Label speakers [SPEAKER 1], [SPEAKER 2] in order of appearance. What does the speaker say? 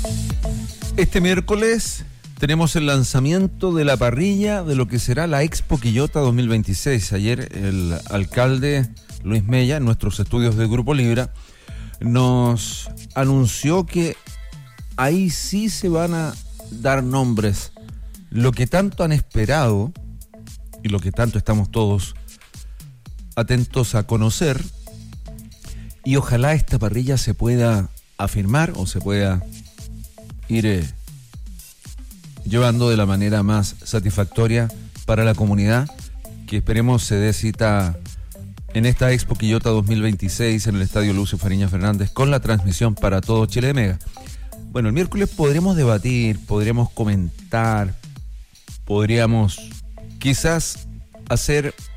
[SPEAKER 1] Este miércoles tenemos el lanzamiento de la parrilla de lo que será la Expo Quillota 2026. Ayer el alcalde Luis Mella, en nuestros estudios de Grupo Libra, nos anunció que ahí sí se van a dar nombres. Lo que tanto han esperado y lo que tanto estamos todos atentos a conocer, y ojalá esta parrilla se pueda afirmar o se pueda ir llevando de la manera más satisfactoria para la comunidad, que esperemos se dé cita en esta Expo Quillota 2026 en el Estadio Lucio Fariña Fernández, con la transmisión para todo Chile de Mega. Bueno, el miércoles podremos debatir, podremos comentar, podríamos quizás hacer